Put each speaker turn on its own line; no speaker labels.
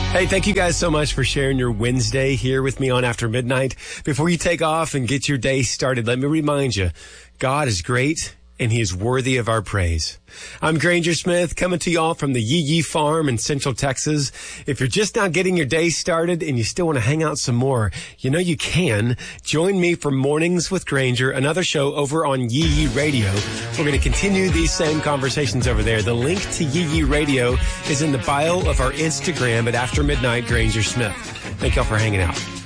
Hey, thank you guys so much for sharing your Wednesday here with me on After Midnight. Before you take off and get your day started, let me remind you, God is great and He is worthy of our praise. I'm Granger Smith, coming to y'all from the Yee Yee Farm in Central Texas. If you're just now getting your day started and you still want to hang out some more, you know you can. Join me for Mornings with Granger, another show over on Yee Yee Radio. We're going to continue these same conversations over there. The link to Yee Yee Radio is in the bio of our Instagram at After Midnight Granger Smith. Thank y'all for hanging out.